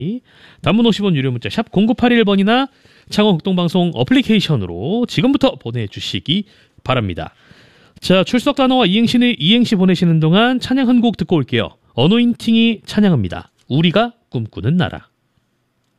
단문 50원 유료 문자 샵 0981번이나 창원 극동방송 어플리케이션으로 지금부터 보내주시기 바랍니다. 자, 출석 단어와 이행시 보내시는 동안 찬양 한 곡 듣고 올게요. 어노인팅이 찬양합니다. 우리가 꿈꾸는 나라.